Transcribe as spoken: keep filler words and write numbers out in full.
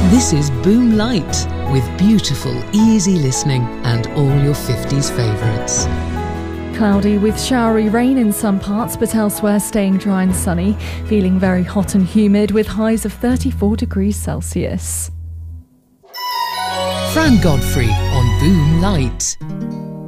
This is Boom Light, with beautiful, easy listening and all your fifties favourites. Cloudy with showery rain in some parts, but elsewhere staying dry and sunny. Feeling very hot and humid with highs of thirty-four degrees Celsius. Fran Godfrey on Boom Light.